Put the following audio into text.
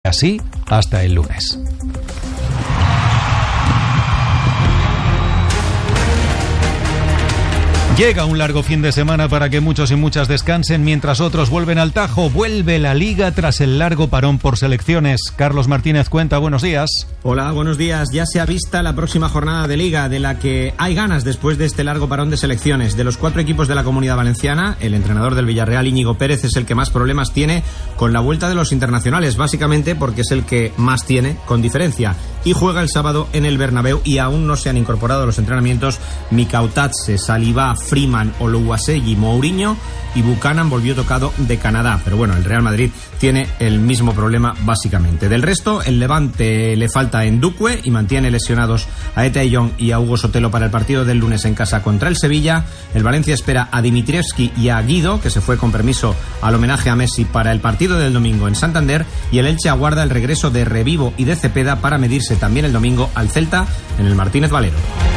Así hasta el lunes. Llega un largo fin de semana para que muchos y muchas descansen mientras otros vuelven al Tajo. Vuelve la Liga tras el largo parón por selecciones. Carlos Martínez Cuenta, buenos días. Hola, buenos días. Ya se avista la próxima jornada de Liga, de la que hay ganas después de este largo parón de selecciones. De los 4 equipos de la Comunidad Valenciana, el entrenador del Villarreal, Íñigo Pérez, es el que más problemas tiene con la vuelta de los internacionales, básicamente porque es el que más tiene, con diferencia. Y juega el sábado en el Bernabéu y aún no se han incorporado a los entrenamientos Mikautatse, Saliba, Freeman, Oluwaseyi, Mourinho y Buchanan volvió tocado de Canadá. Pero bueno, el Real Madrid tiene el mismo problema básicamente. Del resto, el Levante le falta Ndukwe y mantiene lesionados a Ete Young y a Hugo Sotelo para el partido del lunes en casa contra el Sevilla. El Valencia espera a Dimitrievski y a Guido, que se fue con permiso al homenaje a Messi para el partido del domingo en Santander, y el Elche aguarda el regreso de Revivo y de Cepeda para medirse también el domingo al Celta en el Martínez Valero.